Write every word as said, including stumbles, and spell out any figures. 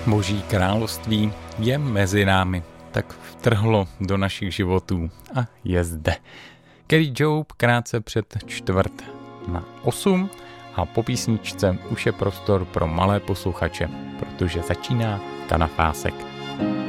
Boží království je mezi námi, tak vtrhlo do našich životů a je zde. Kelly Job krátce před čtvrt na osm a po písničce už je prostor pro malé posluchače, protože začíná Kanafásek.